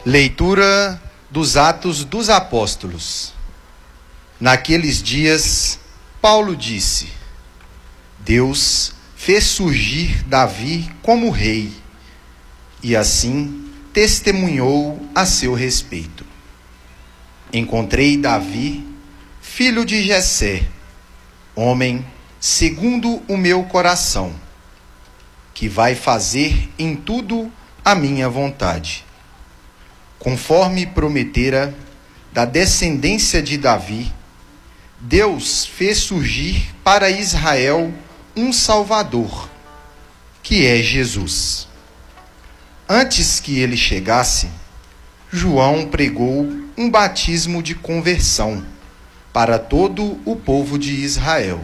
Leitura dos Atos dos Apóstolos. Naqueles dias, Paulo disse: Deus fez surgir Davi como rei, e assim testemunhou a seu respeito. Encontrei Davi, filho de Jessé, homem segundo o meu coração, que vai fazer em tudo a minha vontade. Conforme prometera, da descendência de Davi, Deus fez surgir para Israel um Salvador, que é Jesus. Antes que ele chegasse, João pregou um batismo de conversão para todo o povo de Israel.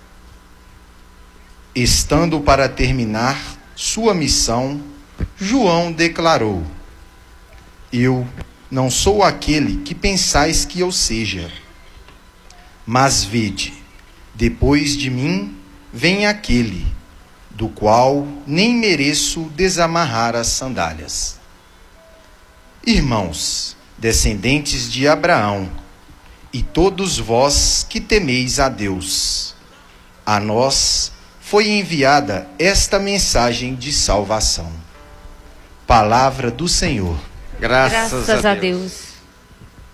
Estando para terminar sua missão, João declarou: Eu não sou aquele que pensais que eu seja. Mas vede, depois de mim vem aquele, do qual nem mereço desamarrar as sandálias. Irmãos, descendentes de Abraão, e todos vós que temeis a Deus, a nós foi enviada esta mensagem de salvação. Palavra do Senhor. Graças a Deus.